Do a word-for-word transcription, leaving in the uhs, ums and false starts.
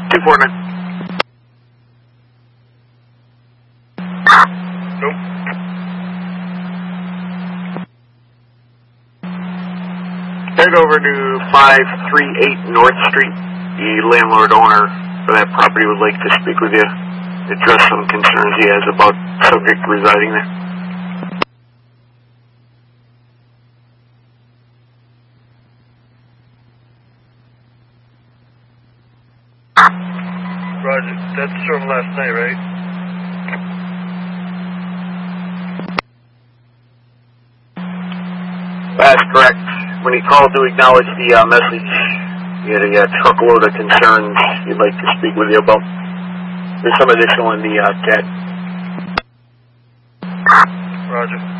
two four nine. Nope. Head over to five three eight North Street. The landlord owner for that property would like to speak with you, address some concerns he has about subject residing there. Roger. That's from last night, right? That's correct. When he called to acknowledge the uh, message, he had a uh, truckload of concerns he'd like to speak with you about. There's some additional in the uh, chat. Roger.